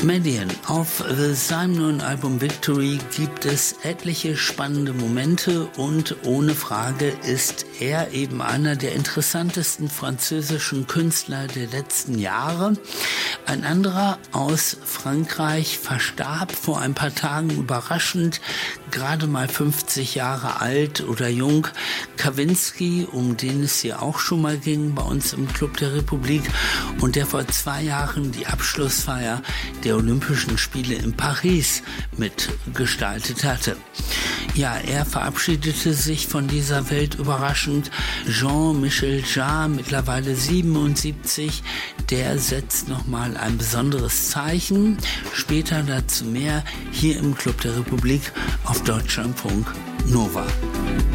Madeon. Auf seinem neuen Album Victory gibt es etliche spannende Momente und ohne Frage ist er eben einer der interessantesten französischen Künstler der letzten Jahre. Ein anderer aus Frankreich verstarb vor ein paar Tagen überraschend, gerade mal 50 Jahre alt oder jung. Kavinsky, um den es hier auch schon mal ging bei uns im Club der Republik und der vor 2 Jahren die Abschlussfeier der Olympischen Spiele in Paris mitgestaltet hatte. Ja, er verabschiedete sich von dieser Welt überraschend. Jean-Michel Jarre, mittlerweile 77, der setzt nochmal ein besonderes Zeichen. Später dazu mehr hier im Club der Republik auf Deutschlandfunk Nova.